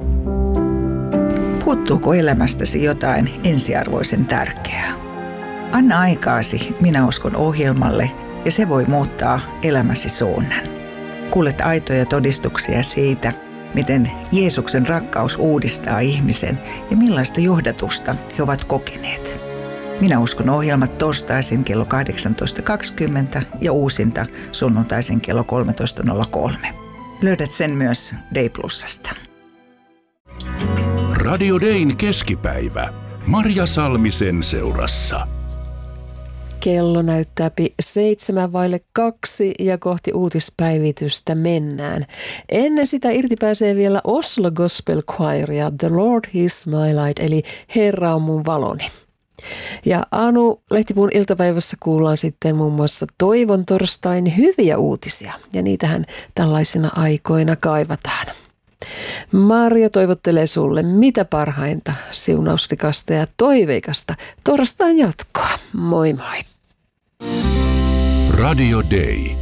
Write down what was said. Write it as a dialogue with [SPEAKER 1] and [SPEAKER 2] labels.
[SPEAKER 1] Puuttuuko elämästäsi jotain ensiarvoisen tärkeää? Anna aikaasi Minä uskon ohjelmalle ja se voi muuttaa elämäsi suunnan. Kuulet aitoja todistuksia siitä, miten Jeesuksen rakkaus uudistaa ihmisen ja millaista johdatusta he ovat kokeneet. Minä uskon ohjelmat torstaisin kello 18.20 ja uusinta sunnuntaisin kello 13.03. Löydät sen myös Day+:sta.
[SPEAKER 2] Radio Dayn keskipäivä. Marja Salmisen seurassa.
[SPEAKER 3] Kello näyttää 1:07 ja kohti uutispäivitystä mennään. Ennen sitä irti pääsee vielä Oslo Gospel Choir ja The Lord is my light, eli Herra on mun valoni. Ja Anu Lehtipuun iltapäivässä kuullaan sitten muun muassa Toivon torstain hyviä uutisia, ja niitähän tällaisina aikoina kaivataan. Marja toivottelee sulle mitä parhainta, siunausrikasta ja toiveikasta torstain jatkoa. Moi moi!
[SPEAKER 2] Radio Day.